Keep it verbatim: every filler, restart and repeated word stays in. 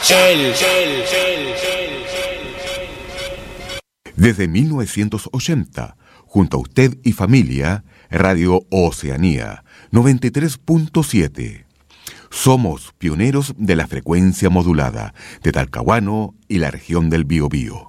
Shell. Desde mil novecientos ochenta, junto a usted y familia, Radio Oceanía noventa y tres punto siete. Somos pioneros de la frecuencia modulada de Talcahuano y la región del Biobío.